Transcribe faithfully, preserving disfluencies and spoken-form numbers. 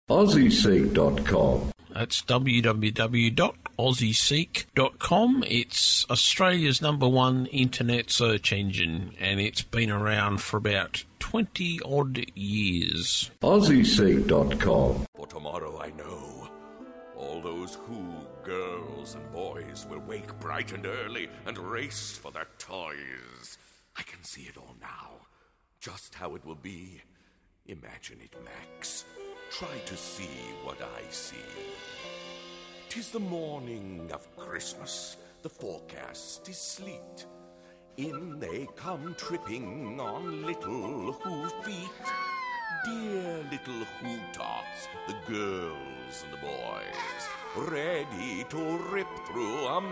Aussie Seek dot com. That's w w w dot aussie seek dot com. It's Australia's number one internet search engine, and it's been around for about twenty odd years. Aussie Seek dot com. For tomorrow I know all those who, girls and boys, will wake bright and early and race for their toys. I can see it all now, just how it will be. Imagine it, Max. Try to see what I see. 'Tis the morning of Christmas, the forecast is sleet. In they come tripping on little hoof feet. Dear little hoo-tots, the girls and the boys, ready to rip through a